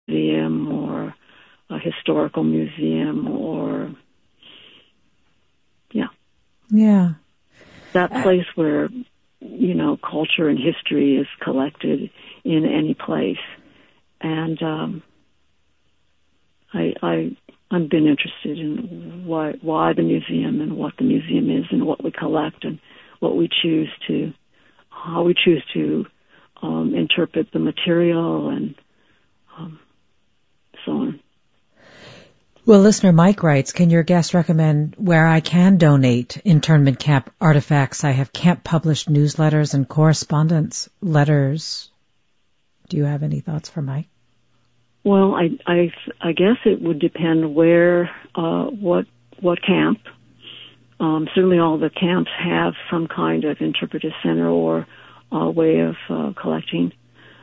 museum or a historical museum or, Yeah. that place where, culture and history is collected in any place. And I've been interested in why the museum and what the museum is and what we collect and how we choose to interpret the material and so on. Well, listener Mike writes, can your guest recommend where I can donate internment camp artifacts? I have camp-published newsletters and correspondence letters. Do you have any thoughts for Mike? Well, I guess it would depend where, what camp. Certainly all the camps have some kind of interpretive center or way of collecting,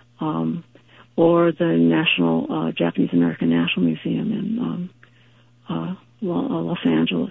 or the National Japanese American National Museum in Los Angeles.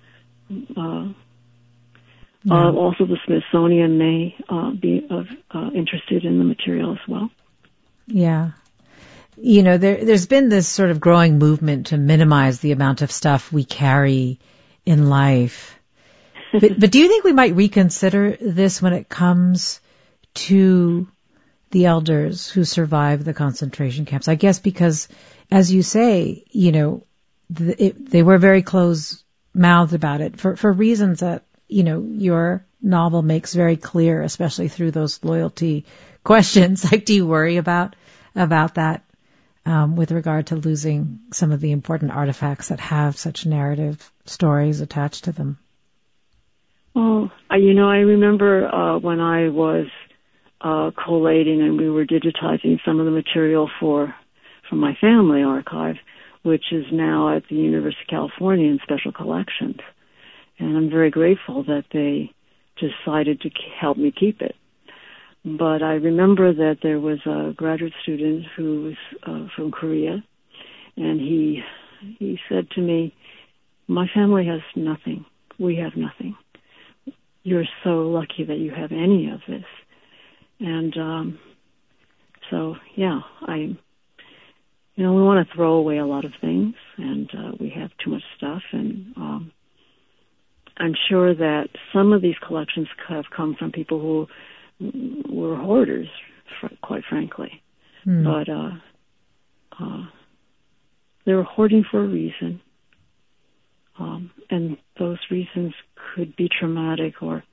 Also, the Smithsonian may be interested in the material as well. Yeah. There's been this sort of growing movement to minimize the amount of stuff we carry in life. But do you think we might reconsider this when it comes to the elders who survived the concentration camps? I guess because, as you say, they were very close-mouthed about it for reasons that, your novel makes very clear, especially through those loyalty questions. Like, do you worry about that with regard to losing some of the important artifacts that have such narrative stories attached to them? Well, I remember when I was collating and we were digitizing some of the material from my family archive, which is now at the University of California in special collections. And I'm very grateful that they decided to help me keep it. But I remember that there was a graduate student who was from Korea, and he said to me, my family has nothing. We have nothing. You're so lucky that you have any of this. And we want to throw away a lot of things, and we have too much stuff. And I'm sure that some of these collections have come from people who were hoarders, quite frankly. But they were hoarding for a reason. And those reasons could be traumatic or,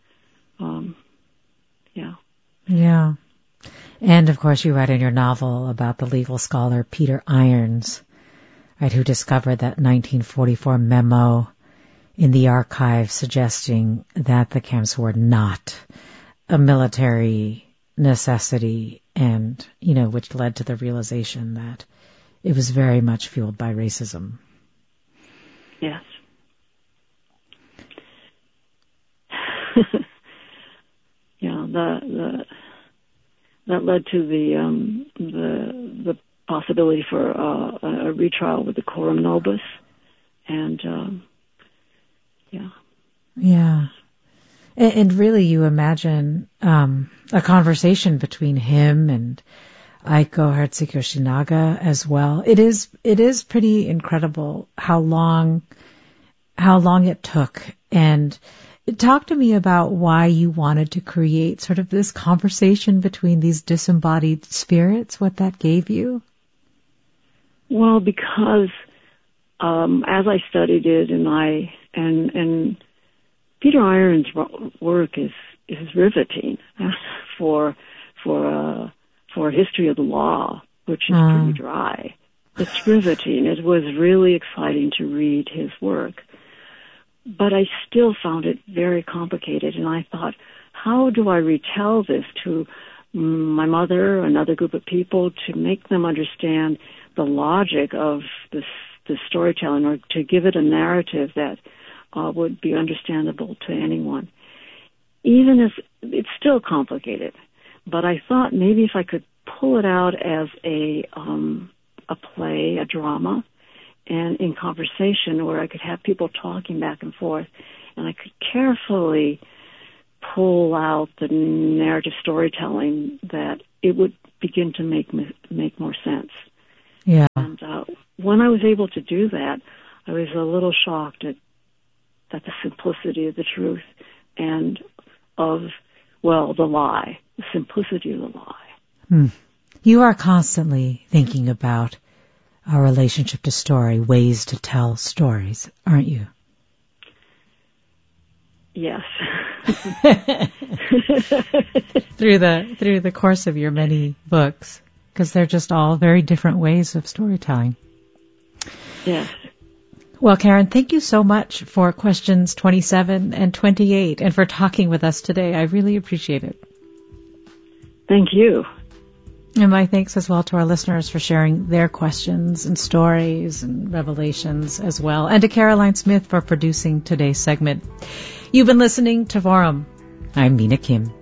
Yeah. And, of course, you write in your novel about the legal scholar Peter Irons, right, who discovered that 1944 memo in the archive suggesting that the camps were not a military necessity and, which led to the realization that it was very much fueled by racism. Yes. That led to the possibility for a retrial with the Coram Nobis, and Yeah. And really, you imagine a conversation between him and Aiko Haruki Yoshinaga as well. It is pretty incredible how long it took. And talk to me about why you wanted to create sort of this conversation between these disembodied spirits, what that gave you. Well, because as I studied it, and Peter Irons' work is riveting for a history of the law, which is pretty dry. It's riveting. It was really exciting to read his work. But I still found it very complicated, and I thought, how do I retell this to my mother, another group of people, to make them understand the logic of the storytelling, or to give it a narrative that would be understandable to anyone. Even if it's still complicated, but I thought maybe if I could pull it out as a play, a drama, and in conversation where I could have people talking back and forth, and I could carefully pull out the narrative storytelling, that it would begin to make more sense. Yeah. And when I was able to do that, I was a little shocked at the simplicity of the truth and of, well, the lie, the simplicity of the lie. You are constantly thinking about our relationship to story, ways to tell stories, aren't you? Yes. Through the course of your many books, because they're just all very different ways of storytelling. Yes. Well, Karen, thank you so much for questions 27 and 28 and for talking with us today. I really appreciate it. Thank you. And my thanks as well to our listeners for sharing their questions and stories and revelations as well. And to Caroline Smith for producing today's segment. You've been listening to Forum. I'm Mina Kim.